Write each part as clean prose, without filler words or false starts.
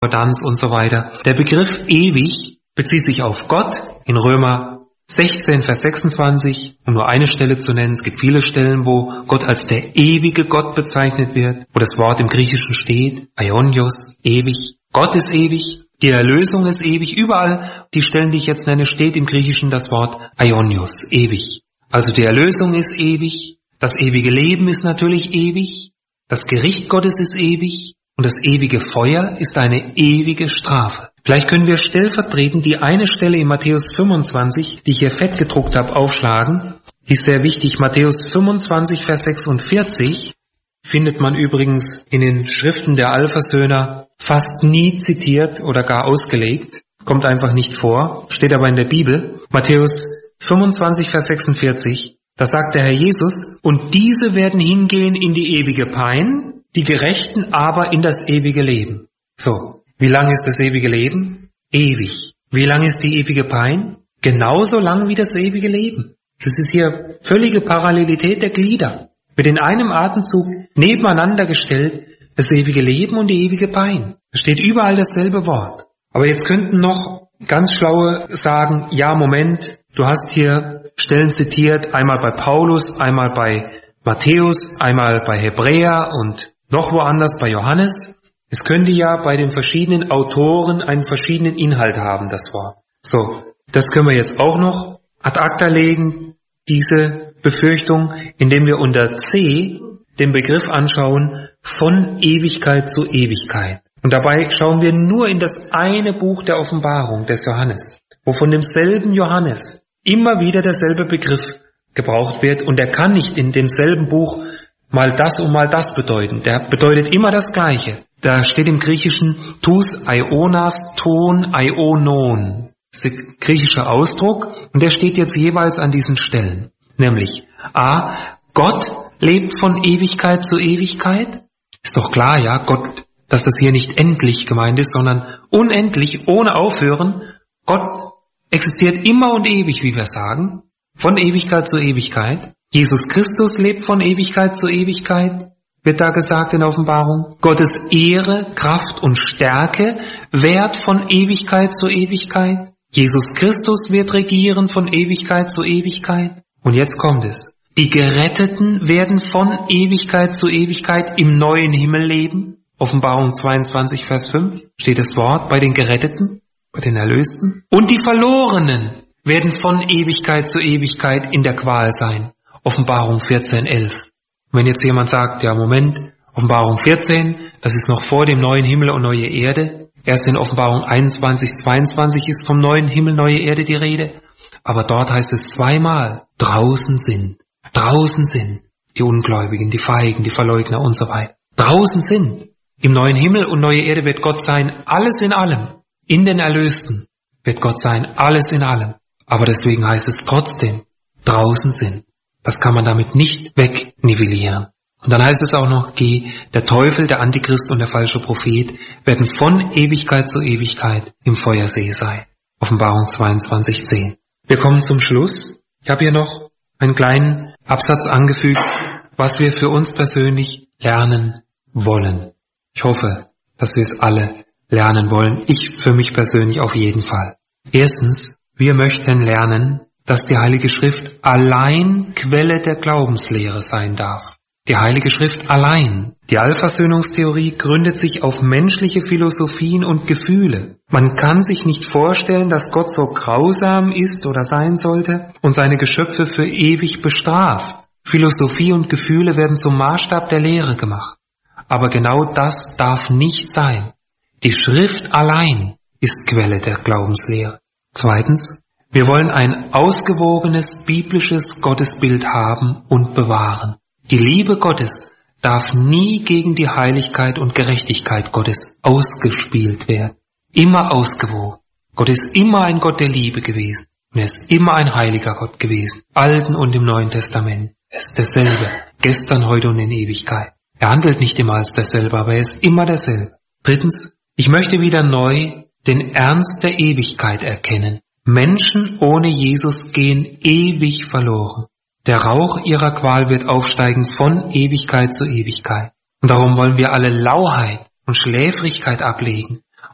Konkordanz und so weiter. Der Begriff ewig bezieht sich auf Gott in Römer 16, Vers 26, um nur eine Stelle zu nennen. Es gibt viele Stellen, wo Gott als der ewige Gott bezeichnet wird, wo das Wort im Griechischen steht, Aionios, ewig. Gott ist ewig, die Erlösung ist ewig. Überall, die Stellen, die ich jetzt nenne, steht im Griechischen das Wort Aionios, ewig. Also die Erlösung ist ewig, das ewige Leben ist natürlich ewig, das Gericht Gottes ist ewig und das ewige Feuer ist eine ewige Strafe. Vielleicht können wir stellvertretend die eine Stelle in Matthäus 25, die ich hier fett gedruckt habe, aufschlagen. Die ist sehr wichtig. Matthäus 25, Vers 46 findet man übrigens in den Schriften der Alphasöhner fast nie zitiert oder gar ausgelegt. Kommt einfach nicht vor, steht aber in der Bibel. Matthäus 25, Vers 46, da sagt der Herr Jesus, und diese werden hingehen in die ewige Pein, die Gerechten aber in das ewige Leben. So. Wie lang ist das ewige Leben? Ewig. Wie lang ist die ewige Pein? Genauso lang wie das ewige Leben. Das ist hier völlige Parallelität der Glieder. Wird in einem Atemzug nebeneinander gestellt, das ewige Leben und die ewige Pein. Es steht überall dasselbe Wort. Aber jetzt könnten noch ganz Schlaue sagen, ja, Moment, du hast hier Stellen zitiert, einmal bei Paulus, einmal bei Matthäus, einmal bei Hebräer und noch woanders bei Johannes. Es könnte ja bei den verschiedenen Autoren einen verschiedenen Inhalt haben, das Wort. So, das können wir jetzt auch noch ad acta legen, diese Befürchtung, indem wir unter C den Begriff anschauen, von Ewigkeit zu Ewigkeit. Und dabei schauen wir nur in das eine Buch der Offenbarung des Johannes, wo von demselben Johannes immer wieder derselbe Begriff gebraucht wird und er kann nicht in demselben Buch mal das und mal das bedeuten. Der bedeutet immer das Gleiche. Da steht im Griechischen Tus Aionas Ton Aionon. Das ist der griechische Ausdruck und der steht jetzt jeweils an diesen Stellen. Nämlich A. Gott lebt von Ewigkeit zu Ewigkeit. Ist doch klar, ja, Gott, dass das hier nicht endlich gemeint ist, sondern unendlich, ohne Aufhören. Gott existiert immer und ewig, wie wir sagen. Von Ewigkeit zu Ewigkeit. Jesus Christus lebt von Ewigkeit zu Ewigkeit. Wird da gesagt in der Offenbarung. Gottes Ehre, Kraft und Stärke währt von Ewigkeit zu Ewigkeit. Jesus Christus wird regieren von Ewigkeit zu Ewigkeit. Und jetzt kommt es. Die Geretteten werden von Ewigkeit zu Ewigkeit im neuen Himmel leben. Offenbarung 22, Vers 5 steht das Wort bei den Geretteten, bei den Erlösten. Und die Verlorenen werden von Ewigkeit zu Ewigkeit in der Qual sein. Offenbarung 14, 11. Wenn jetzt jemand sagt, ja Moment, Offenbarung 14, das ist noch vor dem neuen Himmel und neue Erde. Erst in Offenbarung 21, 22 ist vom neuen Himmel, neue Erde die Rede. Aber dort heißt es zweimal, draußen sind die Ungläubigen, die Feigen, die Verleugner und so weiter. Draußen sind. Im neuen Himmel und neue Erde wird Gott sein, alles in allem. In den Erlösten wird Gott sein, alles in allem. Aber deswegen heißt es trotzdem, draußen sind. Das kann man damit nicht wegnivellieren. Und dann heißt es auch noch, der Teufel, der Antichrist und der falsche Prophet werden von Ewigkeit zu Ewigkeit im Feuersee sein. Offenbarung 22, 10. Wir kommen zum Schluss. Ich habe hier noch einen kleinen Absatz angefügt, was wir für uns persönlich lernen wollen. Ich hoffe, dass wir es alle lernen wollen. Ich für mich persönlich auf jeden Fall. Erstens, wir möchten lernen, dass die Heilige Schrift allein Quelle der Glaubenslehre sein darf. Die Heilige Schrift allein. Die Allversöhnungstheorie gründet sich auf menschliche Philosophien und Gefühle. Man kann sich nicht vorstellen, dass Gott so grausam ist oder sein sollte und seine Geschöpfe für ewig bestraft. Philosophie und Gefühle werden zum Maßstab der Lehre gemacht. Aber genau das darf nicht sein. Die Schrift allein ist Quelle der Glaubenslehre. Zweitens, wir wollen ein ausgewogenes biblisches Gottesbild haben und bewahren. Die Liebe Gottes darf nie gegen die Heiligkeit und Gerechtigkeit Gottes ausgespielt werden. Immer ausgewogen. Gott ist immer ein Gott der Liebe gewesen. Und er ist immer ein heiliger Gott gewesen. Im Alten und im Neuen Testament. Er ist derselbe. Gestern, heute und in Ewigkeit. Er handelt nicht immer als derselbe, aber er ist immer derselbe. Drittens, ich möchte wieder neu den Ernst der Ewigkeit erkennen. Menschen ohne Jesus gehen ewig verloren. Der Rauch ihrer Qual wird aufsteigen von Ewigkeit zu Ewigkeit. Und darum wollen wir alle Lauheit und Schläfrigkeit ablegen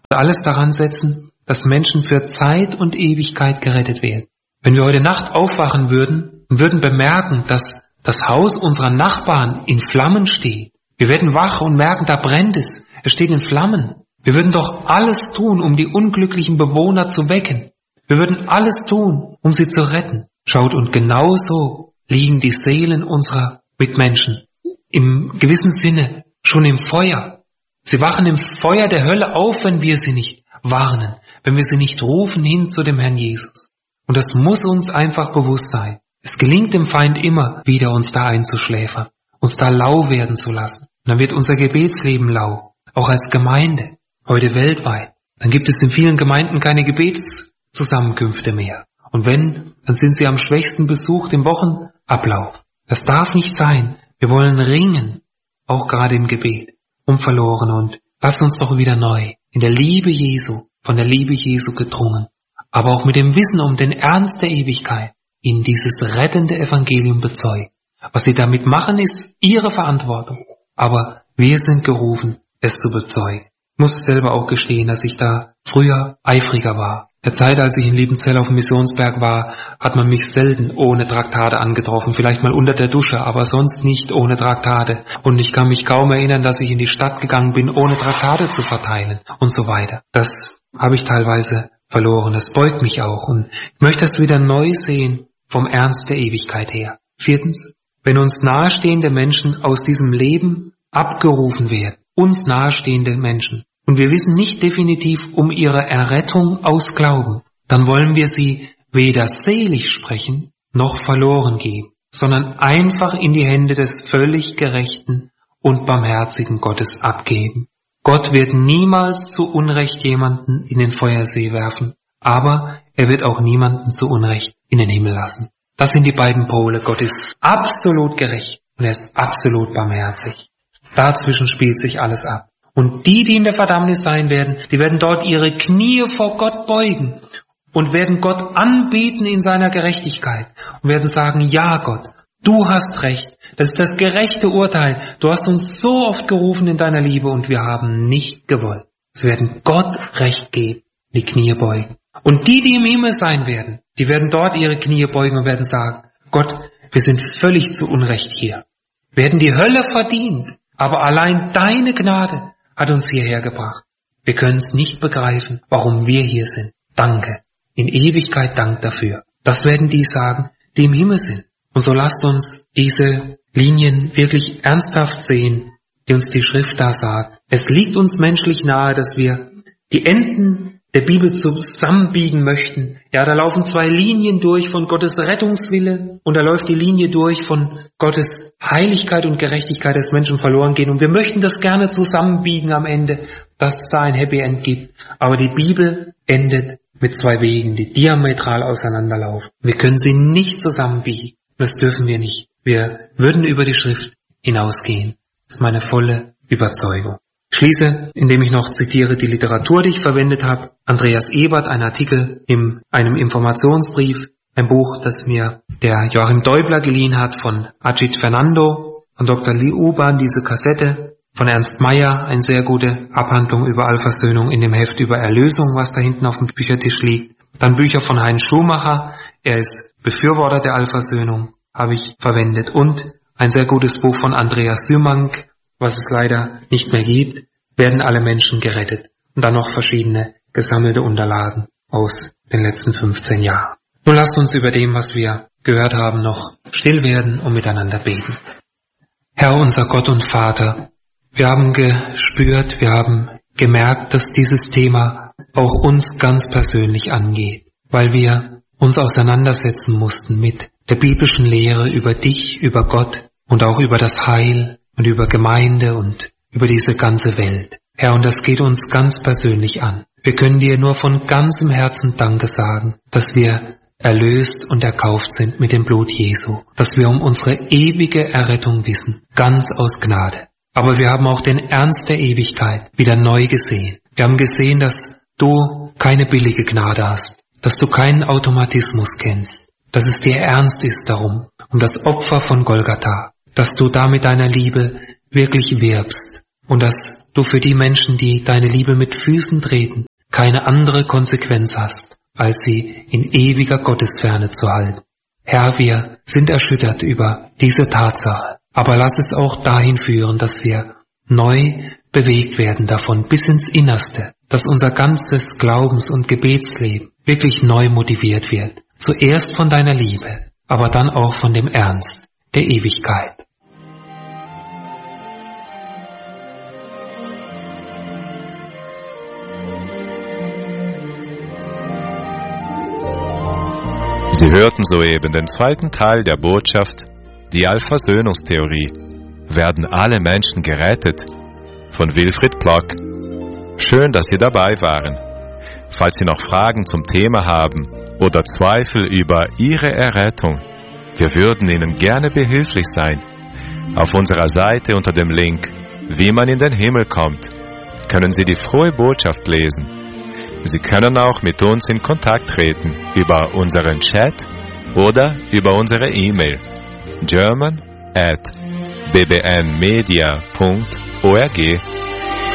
alles daran setzen, dass Menschen für Zeit und Ewigkeit gerettet werden. Wenn wir heute Nacht aufwachen würden und würden bemerken, dass das Haus unserer Nachbarn in Flammen steht, wir werden wach und merken, da brennt es, es steht in Flammen. Wir würden doch alles tun, um die unglücklichen Bewohner zu wecken. Wir würden alles tun, um sie zu retten. Schaut, und genauso liegen die Seelen unserer Mitmenschen im gewissen Sinne schon im Feuer. Sie wachen im Feuer der Hölle auf, wenn wir sie nicht warnen, wenn wir sie nicht rufen hin zu dem Herrn Jesus. Und das muss uns einfach bewusst sein. Es gelingt dem Feind immer wieder, uns da einzuschläfern, uns da lau werden zu lassen. Und dann wird unser Gebetsleben lau, auch als Gemeinde, heute weltweit. Dann gibt es in vielen Gemeinden keine Gebetszusammenkünfte mehr. Und wenn, dann sind sie am schwächsten besucht im Wochenablauf. Das darf nicht sein. Wir wollen ringen, auch gerade im Gebet, um Verlorene. Und lasst uns doch wieder neu in der Liebe Jesu, von der Liebe Jesu gedrungen, aber auch mit dem Wissen um den Ernst der Ewigkeit, ihnen dieses rettende Evangelium bezeugen. Was sie damit machen, ist ihre Verantwortung. Aber wir sind gerufen, es zu bezeugen. Ich muss selber auch gestehen, dass ich da früher eifriger war. Der Zeit, als ich in Liebenzell auf dem Missionsberg war, hat man mich selten ohne Traktate angetroffen. Vielleicht mal unter der Dusche, aber sonst nicht ohne Traktate. Und ich kann mich kaum erinnern, dass ich in die Stadt gegangen bin, ohne Traktate zu verteilen und so weiter. Das habe ich teilweise verloren. Das beugt mich auch. Und ich möchte das wieder neu sehen vom Ernst der Ewigkeit her. 4. Wenn uns nahestehende Menschen aus diesem Leben abgerufen werden, uns nahestehende Menschen, und wir wissen nicht definitiv um ihre Errettung aus Glauben, dann wollen wir sie weder selig sprechen noch verloren geben, sondern einfach in die Hände des völlig gerechten und barmherzigen Gottes abgeben. Gott wird niemals zu Unrecht jemanden in den Feuersee werfen, aber er wird auch niemanden zu Unrecht in den Himmel lassen. Das sind die beiden Pole. Gott ist absolut gerecht und er ist absolut barmherzig. Dazwischen spielt sich alles ab. Und die in der Verdammnis sein werden, die werden dort ihre Knie vor Gott beugen und werden Gott anbeten in seiner Gerechtigkeit und werden sagen, ja Gott, du hast recht, das ist das gerechte Urteil, du hast uns so oft gerufen in deiner Liebe und wir haben nicht gewollt. Es werden Gott Recht geben, die Knie beugen. Und die im Himmel sein werden, die werden dort ihre Knie beugen und werden sagen, Gott, wir sind völlig zu Unrecht hier. Wir hätten die Hölle verdient, aber allein deine Gnade hat uns hierher gebracht. Wir können es nicht begreifen, warum wir hier sind. Danke. In Ewigkeit Dank dafür. Das werden die sagen, die im Himmel sind. Und so lasst uns diese Linien wirklich ernsthaft sehen, die uns die Schrift da sagt. Es liegt uns menschlich nahe, dass wir die Enden der Bibel zusammenbiegen möchten. Ja, da laufen zwei Linien durch von Gottes Rettungswille und da läuft die Linie durch von Gottes Heiligkeit und Gerechtigkeit, dass Menschen verloren gehen. Und wir möchten das gerne zusammenbiegen am Ende, dass es da ein Happy End gibt. Aber die Bibel endet mit zwei Wegen, die diametral auseinanderlaufen. Wir können sie nicht zusammenbiegen. Das dürfen wir nicht. Wir würden über die Schrift hinausgehen. Das ist meine volle Überzeugung. Ich schließe, indem ich noch zitiere die Literatur, die ich verwendet habe. Andreas Ebert, ein Artikel in einem Informationsbrief, ein Buch, das mir der Joachim Däubler geliehen hat von Ajit Fernando, von Dr. Lee Uban, diese Kassette, von Ernst Mayr, eine sehr gute Abhandlung über Allversöhnung in dem Heft über Erlösung, was da hinten auf dem Büchertisch liegt. Dann Bücher von Heinz Schumacher, er ist Befürworter der Allversöhnung, habe ich verwendet. Und ein sehr gutes Buch von Andreas Symank, was es leider nicht mehr gibt, werden alle Menschen gerettet. Und dann noch verschiedene gesammelte Unterlagen aus den letzten 15 Jahren. Nun lasst uns über dem, was wir gehört haben, noch still werden und miteinander beten. Herr, unser Gott und Vater, wir haben gespürt, wir haben gemerkt, dass dieses Thema auch uns ganz persönlich angeht, weil wir uns auseinandersetzen mussten mit der biblischen Lehre über dich, über Gott und auch über das Heil und über Gemeinde und über diese ganze Welt. Herr, und das geht uns ganz persönlich an. Wir können dir nur von ganzem Herzen Danke sagen, dass wir erlöst und erkauft sind mit dem Blut Jesu, dass wir um unsere ewige Errettung wissen, ganz aus Gnade. Aber wir haben auch den Ernst der Ewigkeit wieder neu gesehen. Wir haben gesehen, dass du keine billige Gnade hast, dass du keinen Automatismus kennst, dass es dir ernst ist darum, um das Opfer von Golgatha, dass du da mit deiner Liebe wirklich wirbst und dass du für die Menschen, die deine Liebe mit Füßen treten, keine andere Konsequenz hast, als sie in ewiger Gottesferne zu halten. Herr, wir sind erschüttert über diese Tatsache, aber lass es auch dahin führen, dass wir neu bewegt werden davon bis ins Innerste, dass unser ganzes Glaubens- und Gebetsleben wirklich neu motiviert wird, zuerst von deiner Liebe, aber dann auch von dem Ernst der Ewigkeit. Sie hörten soeben den zweiten Teil der Botschaft, die Allversöhnungstheorie. Werden alle Menschen gerettet? Von Wilfried Plock. Schön, dass Sie dabei waren. Falls Sie noch Fragen zum Thema haben oder Zweifel über Ihre Errettung, wir würden Ihnen gerne behilflich sein. Auf unserer Seite unter dem Link Wie man in den Himmel kommt, können Sie die frohe Botschaft lesen. Sie können auch mit uns in Kontakt treten über unseren Chat oder über unsere E-Mail german@bbnmedia.org